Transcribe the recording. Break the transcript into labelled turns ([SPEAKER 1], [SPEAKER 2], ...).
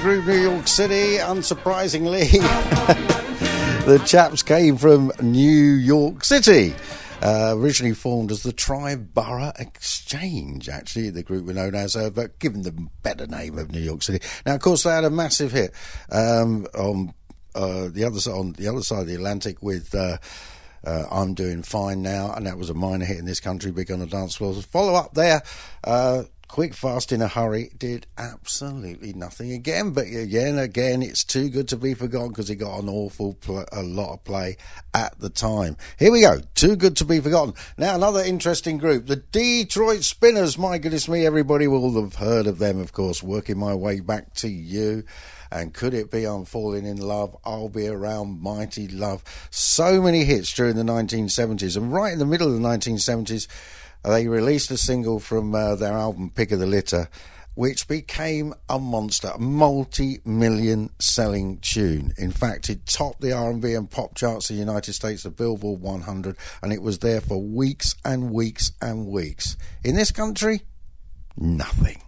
[SPEAKER 1] group New York City. Unsurprisingly, the chaps came from New York City. Originally formed as the Tri-Borough Exchange, actually, the group were known as, but given the better name of New York City. Now, of course, they had a massive hit on the other side of the Atlantic with I'm Doing Fine Now, and that was a minor hit in this country, big on the dance floors. Follow up there, Quick, Fast, in a Hurry did absolutely nothing again, but again, it's Too Good to Be Forgotten because it got a lot of play at the time. Here we go, Too Good to Be Forgotten. Now, another interesting group, the Detroit Spinners. My goodness me, everybody will have heard of them, of course. Working My Way Back to You. And Could It Be I'm Falling in Love, I'll Be Around, Mighty Love. So many hits during the 1970s. And right in the middle of the 1970s, they released a single from their album Pick of the Litter, which became a monster, a multi-million selling tune. In fact, it topped the R&B and pop charts in the United States, the Billboard 100, and it was there for weeks and weeks and weeks. In this country, nothing.